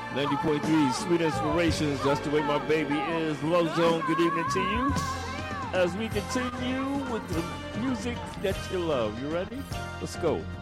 90.3 Sweet Inspirations. That's the way my baby is. Love Zone. Good evening to you. As we continue with the music that you love. You ready? Let's go.